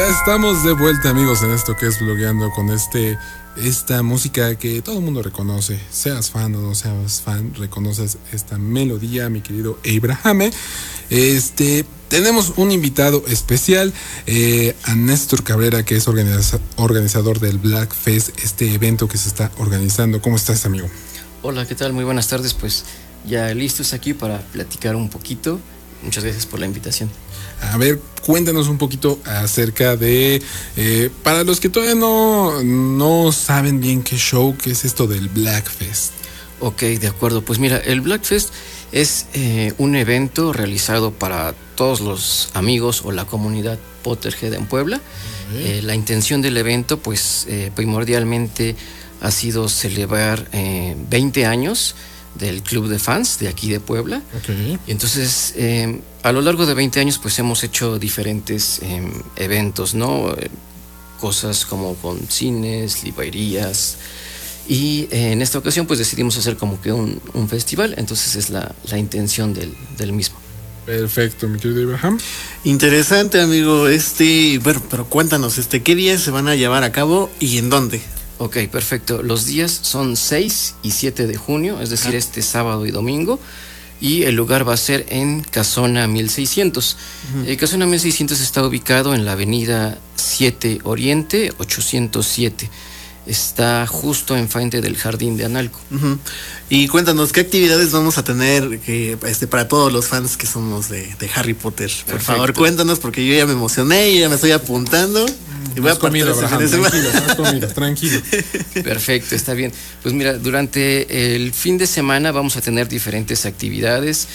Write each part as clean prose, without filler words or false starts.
Ya estamos de vuelta, amigos, en esto que es Blogueando con esta música que todo el mundo reconoce. Seas fan o no seas fan, reconoces esta melodía, mi querido Abraham. Tenemos un invitado especial, a Néstor Cabrera, que es organizador del Black Fest, este evento que se está organizando. ¿Cómo estás, amigo? Hola, ¿qué tal? Muy buenas tardes. Pues ya listos aquí para platicar un poquito. Muchas gracias por la invitación. A ver, cuéntanos un poquito acerca de, para los que todavía no saben bien qué es esto del Black Fest. Ok, de acuerdo. Pues mira, el Black Fest es un evento realizado para todos los amigos o la comunidad Potterhead en Puebla. La intención del evento, pues primordialmente ha sido celebrar 20 años del club de fans de aquí de Puebla. Okay. Y entonces, a lo largo de 20 años, pues hemos hecho diferentes eventos, ¿no? Cosas como con cines, librerías. Y en esta ocasión, pues decidimos hacer como que un festival. Entonces es la intención del mismo. Perfecto, mi querido Abraham. Interesante, amigo. Bueno, pero cuéntanos, ¿qué días se van a llevar a cabo y en dónde? Ok, perfecto. Los días son 6 y 7 de junio, es decir, este sábado y domingo. Y el lugar va a ser en Casona 1600. Casona 1600 está ubicado en la avenida 7 Oriente 807. Está justo enfrente del Jardín de Analco. Y cuéntanos, ¿qué actividades vamos a tener para todos los fans que somos de Harry Potter? Por favor, cuéntanos, porque yo ya me emocioné y ya me estoy apuntando. Y voy a comido, Abraham, tranquilo. Perfecto, está bien. Pues mira, durante el fin de semana vamos a tener diferentes actividades.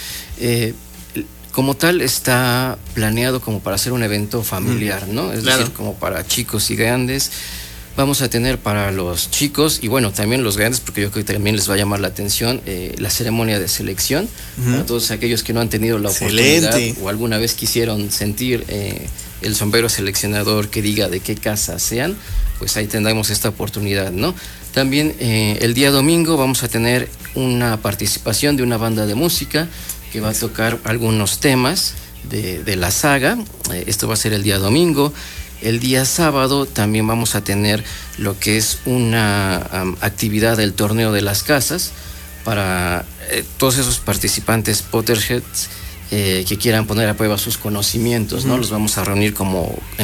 Como tal, está planeado como para hacer un evento familiar, ¿no? Es decir, como para chicos y grandes. Vamos a tener para los chicos y bueno, también los grandes, porque yo creo que también les va a llamar la atención la ceremonia de selección. Para todos aquellos que no han tenido la oportunidad o alguna vez quisieron sentir el sombrero seleccionador que diga de qué casa sean, pues ahí tendremos esta oportunidad, ¿no? También el día domingo vamos a tener una participación de una banda de música que va a tocar algunos temas de la saga. Esto va a ser el día domingo. El día sábado también vamos a tener lo que es una actividad del torneo de las casas para todos esos participantes Potterheads que quieran poner a prueba sus conocimientos, ¿no? Los vamos a reunir como